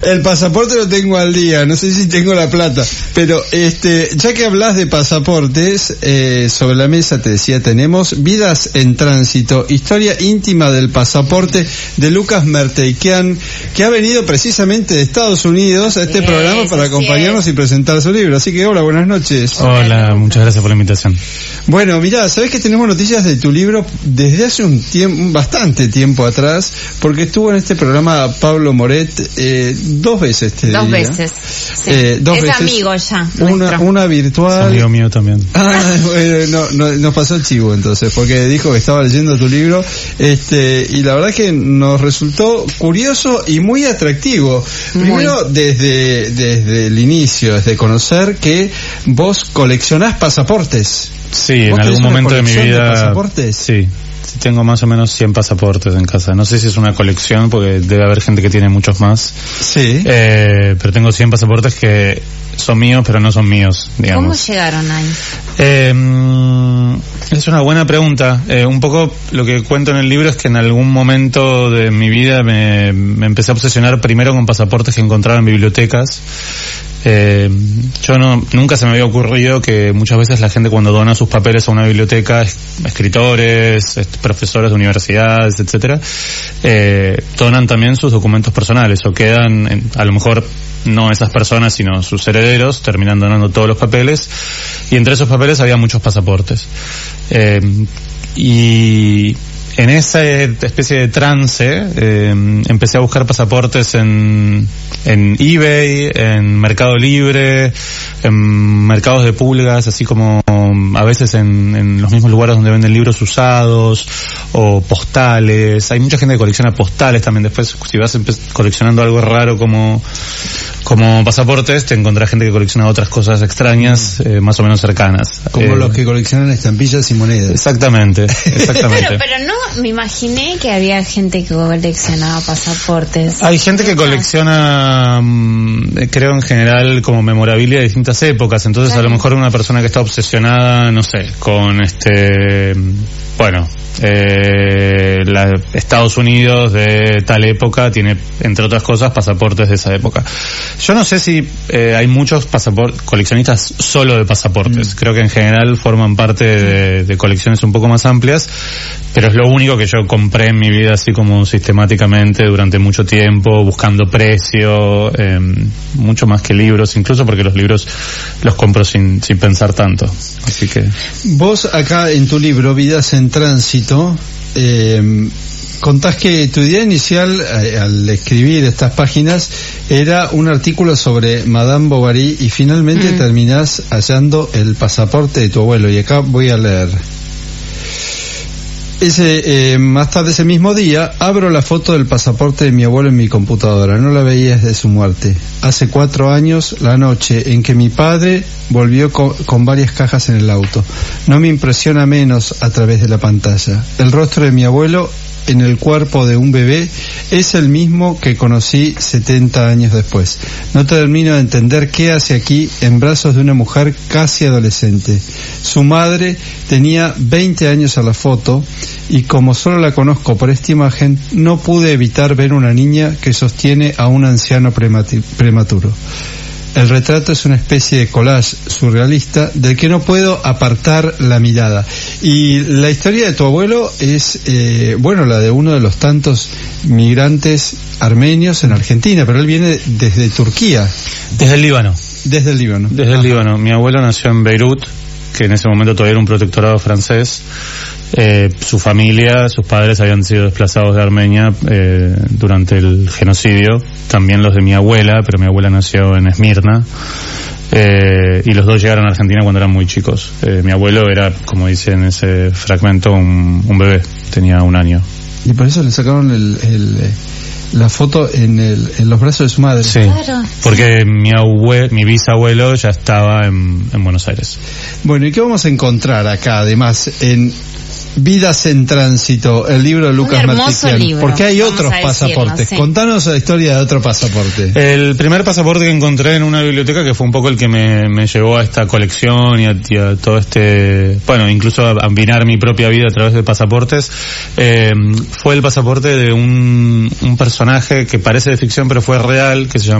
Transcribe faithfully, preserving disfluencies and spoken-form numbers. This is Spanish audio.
El pasaporte lo tengo al día, no sé si tengo la plata, pero este, ya que hablas de pasaportes, eh, sobre la mesa te decía, tenemos Vidas en Tránsito, historia íntima del pasaporte de Lucas Merteikian, que ha venido precisamente de Estados Unidos a este sí, programa para acompañarnos y presentar su libro. Así que hola, buenas noches. Hola, muchas gracias por la invitación. Bueno, mirá, sabés que tenemos noticias de tu libro desde hace un tiempo, bastante tiempo atrás, porque estuvo en este programa Pablo Moret eh, dos veces, te Dos diría. veces. Sí. Eh, dos es veces. amigo ya. Una, una virtual. Es amigo mío también. Ah, bueno, no, no, nos pasó el chivo entonces, porque dijo que estaba leyendo tu libro, este, y la verdad que nos resultó curioso y muy atractivo. Primero, muy. desde, desde el inicio, desde conocer que vos coleccionás pasaportes. Sí, en algún momento de mi vida. ¿De pasaportes? Sí. Tengo más o menos cien pasaportes en casa. No sé si es una colección, porque debe haber gente que tiene muchos más. Sí. Eh, pero tengo cien pasaportes que son míos, pero no son míos, digamos. ¿Cómo llegaron ahí? Eh, es una buena pregunta. Eh, un poco lo que cuento en el libro es que en algún momento de mi vida me, me empecé a obsesionar primero con pasaportes que encontraba en bibliotecas. Eh, yo no, nunca se me había ocurrido que muchas veces la gente cuando dona sus papeles a una biblioteca, escritores, profesores de universidades, etcétera, eh, donan también sus documentos personales o quedan, en, a lo mejor no esas personas sino sus herederos terminan donando todos los papeles, y entre esos papeles había muchos pasaportes. Eh, y en esa especie de trance eh, empecé a buscar pasaportes en, en eBay, en Mercado Libre, en mercados de pulgas, así como a veces en, en los mismos lugares donde venden libros usados o postales. Hay mucha gente que colecciona postales también. Después, si vas coleccionando algo raro como como pasaportes, te encontrás gente que colecciona otras cosas extrañas, eh, más o menos cercanas. Como eh, los que coleccionan estampillas y monedas. Exactamente, exactamente. pero, pero no, me imaginé que había gente que coleccionaba pasaportes. Hay gente que colecciona, creo en general, como memorabilia de distintas épocas. Entonces, claro, a lo mejor una persona que está obsesionada, no sé, con este, bueno, eh, la, Estados Unidos de tal época tiene, entre otras cosas, pasaportes de esa época. Yo no sé si eh, hay muchos pasaportes coleccionistas solo de pasaportes. Mm. Creo que en general forman parte de, de colecciones un poco más amplias, pero es lo único que yo compré en mi vida así como sistemáticamente durante mucho tiempo, buscando precio, eh, mucho más que libros, incluso porque los libros los compro sin, sin pensar tanto. Así que vos acá en tu libro Vidas en Tránsito eh, contás que tu idea inicial eh, al escribir estas páginas era un artículo sobre Madame Bovary y finalmente mm. terminás hallando el pasaporte de tu abuelo, y acá voy a leer. Ese, eh, más tarde ese mismo día, abro la foto del pasaporte de mi abuelo en mi computadora. No la veía desde su muerte. Hace cuatro años, la noche en que mi padre volvió con, con varias cajas en el auto. No me impresiona menos a través de la pantalla. El rostro de mi abuelo en el cuerpo de un bebé es el mismo que conocí setenta años después. No termino de entender qué hace aquí en brazos de una mujer casi adolescente. Su madre tenía veinte años a la foto y como solo la conozco por esta imagen, no pude evitar ver una niña que sostiene a un anciano prematuro. El retrato es una especie de collage surrealista del que no puedo apartar la mirada. Y la historia de tu abuelo es, eh, bueno, la de uno de los tantos migrantes armenios en Argentina, pero él viene desde Turquía. Desde el Líbano. Desde el Líbano. Desde el Líbano. Mi abuelo nació en Beirut, que en ese momento todavía era un protectorado francés. Eh, su familia, sus padres habían sido desplazados de Armenia eh, durante el genocidio, también los de mi abuela, pero mi abuela nació en Esmirna, eh, y los dos llegaron a Argentina cuando eran muy chicos. Eh, mi abuelo era, como dice en ese fragmento, un, un bebé, tenía un año. Y por eso le sacaron el, el, la foto en, el, en los brazos de su madre. Sí, claro, porque mi abue, mi bisabuelo ya estaba en, en Buenos Aires. Bueno, ¿y qué vamos a encontrar acá, además, en Vidas en Tránsito, el libro de Lucas Merteikian? Porque hay otros pasaportes. Sí. Contanos la historia de otro pasaporte. El primer pasaporte que encontré en una biblioteca, que fue un poco el que me, me llevó a esta colección y a, y a todo este, bueno, incluso a combinar mi propia vida a través de pasaportes, eh, fue el pasaporte de un, un personaje que parece de ficción pero fue real, que se llama